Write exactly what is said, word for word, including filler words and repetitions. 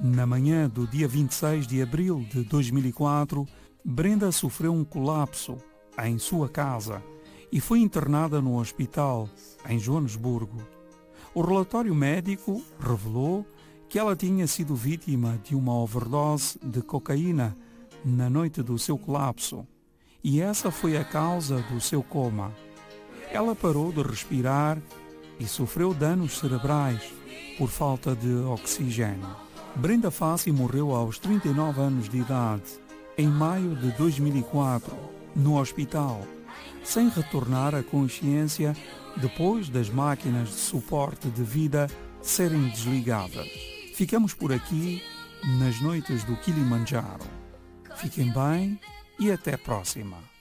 Na manhã do dia vinte e seis de abril de dois mil e quatro, Brenda sofreu um colapso em sua casa e foi internada no hospital em Joanesburgo. O relatório médico revelou que ela tinha sido vítima de uma overdose de cocaína na noite do seu colapso, e essa foi a causa do seu coma. Ela parou de respirar e sofreu danos cerebrais por falta de oxigênio. Brenda Fassie morreu aos trinta e nove anos de idade, em maio de dois mil e quatro, no hospital, sem retornar à consciência depois das máquinas de suporte de vida serem desligadas. Ficamos por aqui nas noites do Kilimanjaro. Fiquem bem e até a próxima.